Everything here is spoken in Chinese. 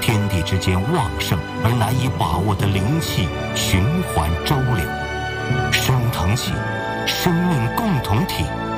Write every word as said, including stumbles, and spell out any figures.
天地之间旺盛而难以把握的灵气循环周流，升腾起生命共同体